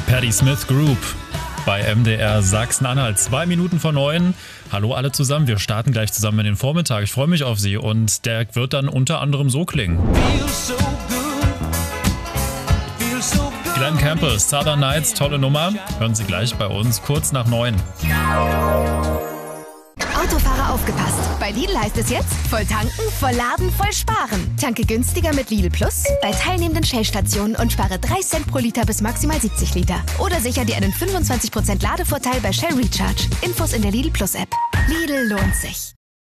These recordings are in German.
Patti Smith Group bei MDR Sachsen-Anhalt. 2 Minuten vor 9. Hallo alle zusammen, wir starten gleich zusammen in den Vormittag. Ich freue mich auf Sie und der wird dann unter anderem so klingen. Glen Campbell, Southern Nights, tolle Nummer. Hören Sie gleich bei uns kurz nach 9. Autofahrer aufgepasst. Bei Lidl heißt es jetzt, voll tanken, voll laden, voll sparen. Tanke günstiger mit Lidl Plus bei teilnehmenden Shell-Stationen und spare 3 Cent pro Liter bis maximal 70 Liter. Oder sicher dir einen 25% Ladevorteil bei Shell Recharge. Infos in der Lidl Plus App. Lidl lohnt sich.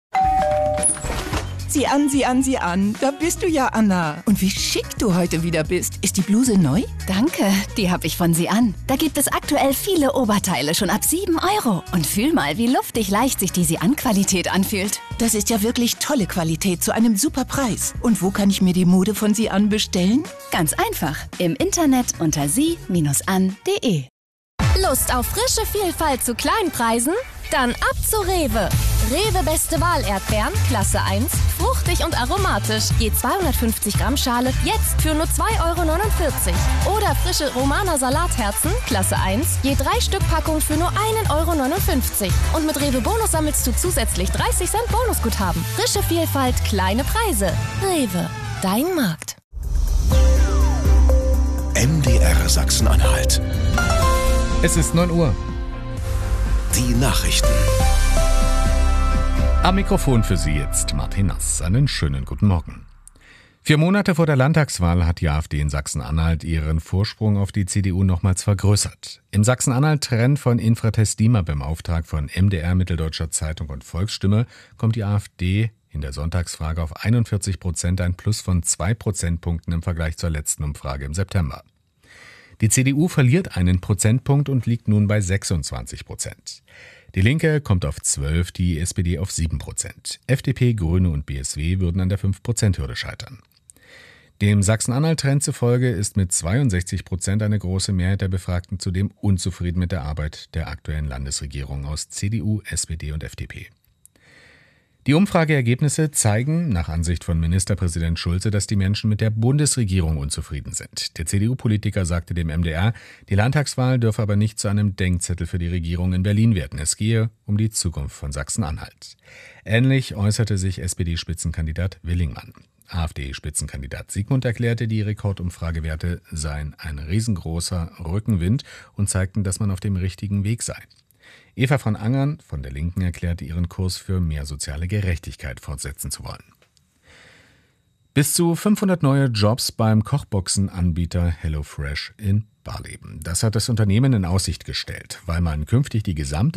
Sieh an. Da bist du ja, Anna. Und wie schick du heute wieder bist. Ist die Bluse neu? Danke, die habe ich von Sian. Da gibt es aktuell viele Oberteile schon ab 7 €. Und fühl mal, wie luftig leicht sich die Sian-Qualität anfühlt. Das ist ja wirklich tolle Qualität zu einem super Preis. Und wo kann ich mir die Mode von Sian bestellen? Ganz einfach, im Internet unter sie-an.de. Lust auf frische Vielfalt zu Kleinpreisen? Dann ab zu Rewe. Rewe Beste Wahl Erdbeeren, Klasse 1, fruchtig und aromatisch. Je 250 Gramm Schale, jetzt für nur 2,49 €. Oder frische Romaner Salatherzen, Klasse 1, je 3 Stück Packung für nur 1,59 €. Und mit Rewe Bonus sammelst du zusätzlich 30 Cent Bonusguthaben. Frische Vielfalt, kleine Preise. Rewe, dein Markt. MDR Sachsen-Anhalt. Es ist 9 Uhr. Die Nachrichten. Am Mikrofon für Sie jetzt Martin Nass. Einen schönen guten Morgen. 4 Monate vor der Landtagswahl hat die AfD in Sachsen-Anhalt ihren Vorsprung auf die CDU nochmals vergrößert. Im Sachsen-Anhalt-Trend von Infratest DIMAP im Auftrag von MDR, Mitteldeutscher Zeitung und Volksstimme kommt die AfD in der Sonntagsfrage auf 41%, ein Plus von 2 Prozentpunkten im Vergleich zur letzten Umfrage im September. Die CDU verliert einen Prozentpunkt und liegt nun bei 26%. Die Linke kommt auf 12, die SPD auf 7%. FDP, Grüne und BSW würden an der 5%-Hürde scheitern. Dem Sachsen-Anhalt-Trend zufolge ist mit 62% eine große Mehrheit der Befragten zudem unzufrieden mit der Arbeit der aktuellen Landesregierung aus CDU, SPD und FDP. Die Umfrageergebnisse zeigen, nach Ansicht von Ministerpräsident Schulze, dass die Menschen mit der Bundesregierung unzufrieden sind. Der CDU-Politiker sagte dem MDR, die Landtagswahl dürfe aber nicht zu einem Denkzettel für die Regierung in Berlin werden. Es gehe um die Zukunft von Sachsen-Anhalt. Ähnlich äußerte sich SPD-Spitzenkandidat Willingmann. AfD-Spitzenkandidat Siegmund erklärte, die Rekordumfragewerte seien ein riesengroßer Rückenwind und zeigten, dass man auf dem richtigen Weg sei. Eva von Angern von der Linken erklärte, ihren Kurs für mehr soziale Gerechtigkeit fortsetzen zu wollen. Bis zu 500 neue Jobs beim Kochboxenanbieter HelloFresh in Barleben. Das hat das Unternehmen in Aussicht gestellt, weil man künftig die gesamte